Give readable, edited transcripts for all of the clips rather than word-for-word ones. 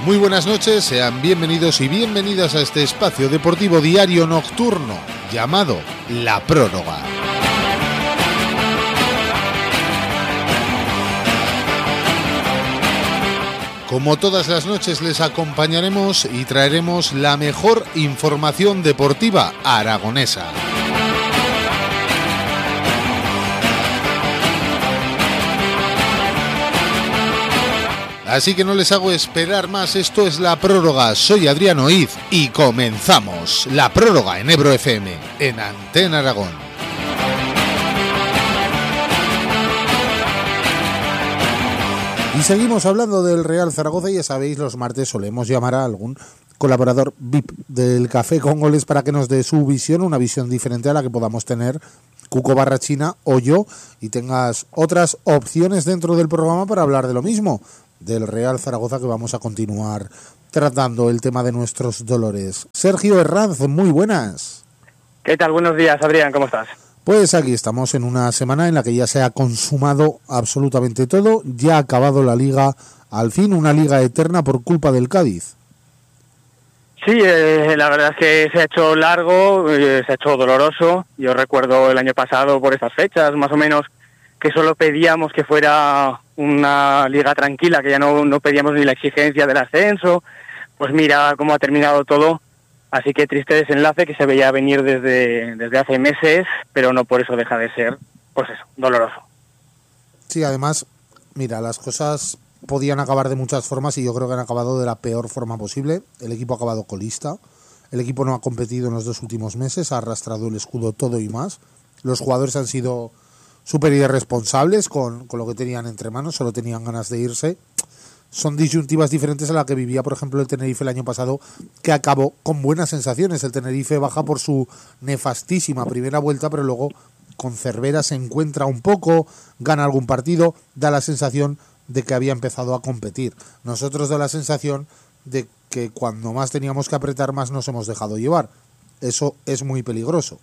Muy buenas noches, sean bienvenidos y bienvenidas a este espacio deportivo diario nocturno llamado La Prórroga. Como todas las noches les acompañaremos y traeremos la mejor información deportiva aragonesa. Así que no les hago esperar más, esto es La Prórroga, soy Adrián Oiz y comenzamos La Prórroga en Ebro FM, en Antena Aragón. Y seguimos hablando del Real Zaragoza y ya sabéis, los martes solemos llamar a algún colaborador VIP del Café con Goles para que nos dé su visión, una visión diferente a la que podamos tener Cuco Barrachina o yo, y tengas otras opciones dentro del programa para hablar de lo mismo, del Real Zaragoza, que vamos a continuar tratando el tema de nuestros dolores. Sergio Herranz, muy buenas. ¿Qué tal? Buenos días, Adrián, ¿cómo estás? Pues aquí estamos en una semana en la que ya se ha consumado absolutamente todo, ya ha acabado la liga, al fin una liga eterna por culpa del Cádiz. Sí, la verdad es que se ha hecho largo, se ha hecho doloroso. Yo recuerdo el año pasado por estas fechas, más o menos, que solo pedíamos que fuera una liga tranquila, que ya no pedíamos ni la exigencia del ascenso. Pues mira cómo ha terminado todo, así que triste desenlace que se veía venir desde hace meses, pero no por eso deja de ser, pues eso, doloroso. Sí, además, mira, las cosas podían acabar de muchas formas y yo creo que han acabado de la peor forma posible. El equipo ha acabado colista, el equipo no ha competido en los 2 últimos meses, ha arrastrado el escudo todo y más. Los jugadores han sido súper irresponsables con lo que tenían entre manos, solo tenían ganas de irse. Son disyuntivas diferentes a la que vivía, por ejemplo, el Tenerife el año pasado, que acabó con buenas sensaciones. El Tenerife baja por su nefastísima primera vuelta, pero luego con Cervera se encuentra un poco, gana algún partido, da la sensación de que había empezado a competir. Nosotros da la sensación de que cuando más teníamos que apretar, más nos hemos dejado llevar. Eso es muy peligroso.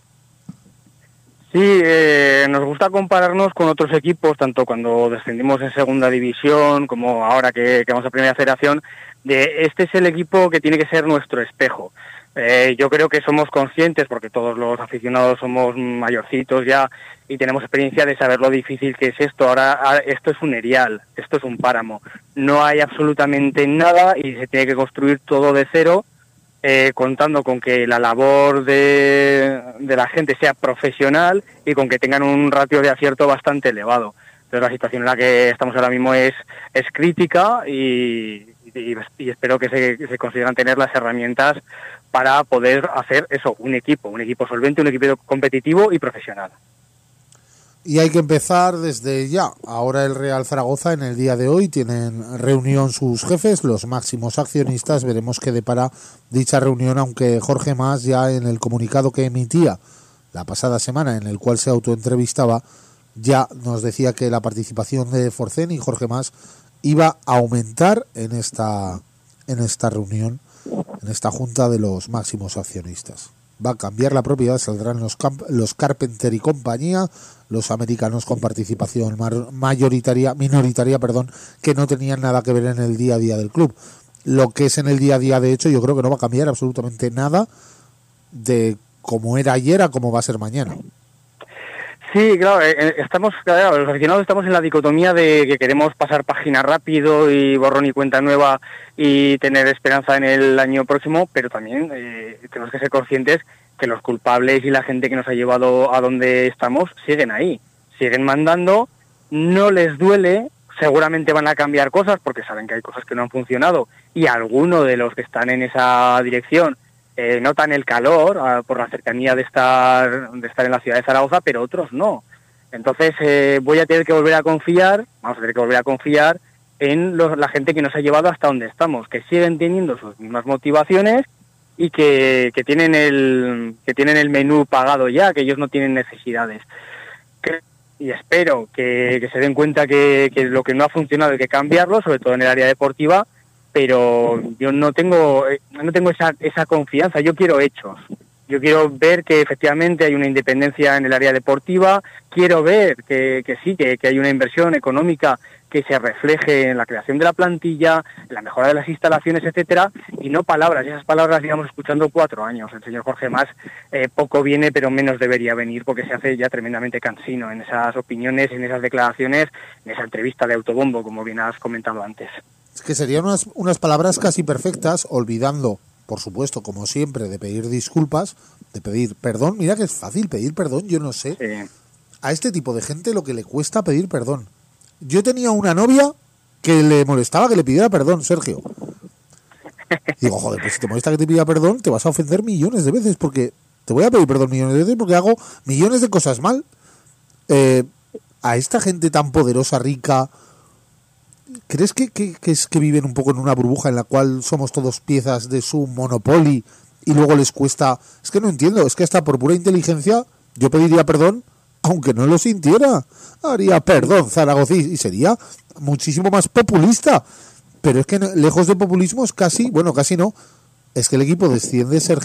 Sí, nos gusta compararnos con otros equipos, tanto cuando descendimos en segunda división como ahora que vamos a primera federación, de este es el equipo que tiene que ser nuestro espejo. Yo creo que somos conscientes, porque todos los aficionados somos mayorcitos ya y tenemos experiencia de saber lo difícil que es esto. Ahora esto es un erial, esto es un páramo. No hay absolutamente nada y se tiene que construir todo de cero, contando con que la labor de la gente sea profesional y con que tengan un ratio de acierto bastante elevado. Entonces la situación en la que estamos ahora mismo es crítica y espero que se consigan tener las herramientas para poder hacer eso, un equipo solvente, un equipo competitivo y profesional. Y hay que empezar desde ya. Ahora el Real Zaragoza, en el día de hoy, tienen reunión sus jefes, los máximos accionistas. Veremos qué depara dicha reunión, aunque Jorge Mas ya en el comunicado que emitía la pasada semana, en el cual se autoentrevistaba, ya nos decía que la participación de Forcén y Jorge Mas iba a aumentar en esta reunión, en esta junta de los máximos accionistas. Va a cambiar la propiedad, saldrán los Carpenter y compañía, los americanos con participación minoritaria, que no tenían nada que ver en el día a día del club. Lo que es en el día a día, de hecho, yo creo que no va a cambiar absolutamente nada de cómo era ayer a cómo va a ser mañana. Sí, claro, los aficionados estamos en la dicotomía de que queremos pasar página rápido y borrón y cuenta nueva y tener esperanza en el año próximo, pero también tenemos que ser conscientes que los culpables y la gente que nos ha llevado a donde estamos siguen ahí, siguen mandando, no les duele, seguramente van a cambiar cosas porque saben que hay cosas que no han funcionado y algunos de los que están en esa dirección notan el calor por la cercanía de estar en la ciudad de Zaragoza, pero otros no. Entonces vamos a tener que volver a confiar en la gente que nos ha llevado hasta donde estamos, que siguen teniendo sus mismas motivaciones y que tienen el menú pagado ya, que ellos no tienen necesidades. Y espero que se den cuenta que lo que no ha funcionado hay que cambiarlo, sobre todo en el área deportiva, pero yo no tengo esa confianza. Yo quiero hechos, Yo quiero ver que efectivamente hay una independencia en el área deportiva, quiero ver que sí, que hay una inversión económica que se refleje en la creación de la plantilla, en la mejora de las instalaciones, etcétera, y no palabras. Y esas palabras, digamos, escuchando 4 años. El señor Jorge Mas poco viene, pero menos debería venir, porque se hace ya tremendamente cansino en esas opiniones, en esas declaraciones, en esa entrevista de autobombo, como bien has comentado antes. Es que serían unas palabras casi perfectas, olvidando, por supuesto, como siempre, de pedir disculpas, de pedir perdón. Mira que es fácil pedir perdón, yo no sé. Sí. A este tipo de gente lo que le cuesta pedir perdón. Yo tenía una novia que le molestaba que le pidiera perdón, Sergio. Digo, joder, pues si te molesta que te pida perdón, te vas a ofender millones de veces, porque te voy a pedir perdón millones de veces porque hago millones de cosas mal. A esta gente tan poderosa, rica, ¿crees que es que viven un poco en una burbuja en la cual somos todos piezas de su monopoly y luego les cuesta? Es que no entiendo, es que hasta por pura inteligencia yo pediría perdón aunque no lo sintiera. Haría perdón, Zaragoza, y sería muchísimo más populista. Pero es que lejos de populismo es casi, bueno, casi no, es que el equipo desciende, Sergio,